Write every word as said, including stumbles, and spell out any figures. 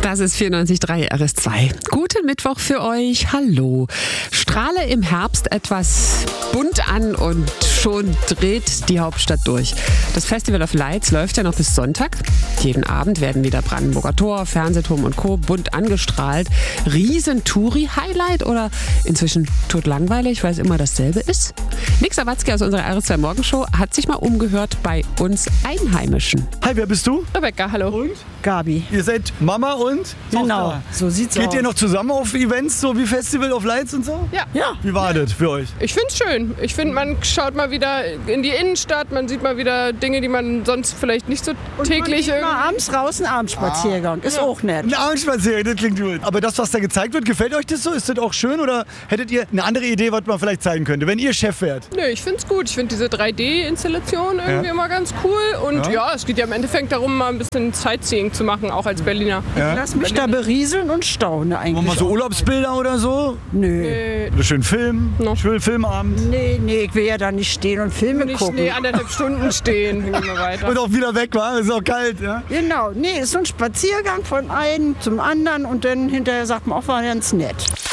Das ist vierundneunzig Komma drei R S zwei. Guten Mittwoch für euch. Hallo. Strahle im Herbst etwas bunt an und schon dreht die Hauptstadt durch. Das Festival of Lights läuft ja noch bis Sonntag. Jeden Abend werden wieder Brandenburger Tor, Fernsehturm und Co. bunt angestrahlt. Riesen-Touri-Highlight oder inzwischen totlangweilig, weil es immer dasselbe ist? Nick Sawatzki aus unserer R S zwei Morgenshow hat sich mal umgehört bei uns Einheimischen. Hi, wer bist du? Rebecca, hallo. Und? Gabi. Ihr seid Mama und Genau, Tochter. so sieht's Geht aus. ihr noch zusammen auf Events, so wie Festival of Lights und so? Ja. Ja. Wie war das für euch? Ich find's schön. Ich finde, man schaut mal wieder in die Innenstadt, man sieht mal wieder Dinge, die man sonst vielleicht nicht so täglich Mal irgendwie... abends raus, ein Abendspaziergang. Ist auch nett. Ein Abendspaziergang, das klingt gut. Aber das, was da gezeigt wird, gefällt euch das so? Ist das auch schön oder hättet ihr eine andere Idee, was man vielleicht zeigen könnte, wenn ihr Chef wärt? Nö, ich find's gut. Ich finde diese drei D-Installation irgendwie Ja. immer ganz cool. Und Ja. ja. es geht ja im Endeffekt darum, mal ein bisschen Sightseeing zu machen, auch als Berliner. Lass mich da berieseln und staune eigentlich. Machen wir so Urlaubsbilder oder so? Nö. Äh, Oder schön Film? No. Schön Filmabend? Nee, nee, ich will ja da nicht stehen und Filme nicht gucken. nee, anderthalb Stunden stehen. Gehen wir weiter. Und auch wieder weg, war? Ist auch kalt, ja? Genau, nee, ist so ein Spaziergang von einem zum anderen und dann hinterher sagt man auch, war ganz nett.